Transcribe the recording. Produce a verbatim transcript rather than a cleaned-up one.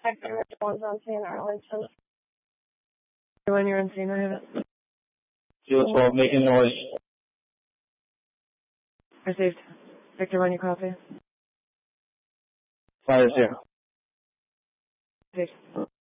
Victor one's on scene, Arlington. When you're on scene, I have it. Zero twelve, making noise. Received. Victor, when you copy. Fire zero. Received.